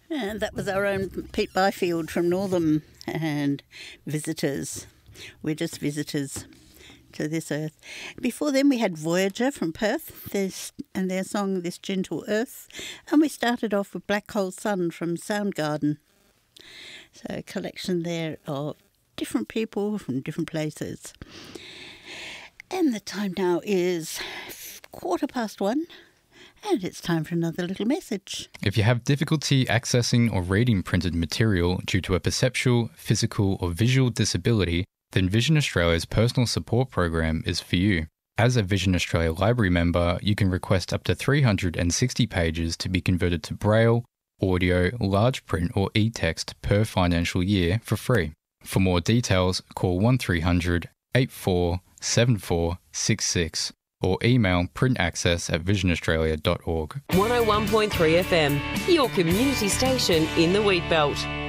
And that was our own Pete Byfield from Northam and Visitors. We're just visitors to this earth. Before then we had Voyager from Perth and their song This Gentle Earth. And we started off with Black Hole Sun from Soundgarden. So a collection there of different people from different places. And the time now is 1:15. And it's time for another little message. If you have difficulty accessing or reading printed material due to a perceptual, physical or visual disability, then Vision Australia's personal support program is for you. As a Vision Australia Library member, you can request up to 360 pages to be converted to Braille, audio, large print or e-text per financial year for free. For more details, call 1300 84 7466. or email printaccess@visionaustralia.org. 101.3 FM, your community station in the Wheatbelt.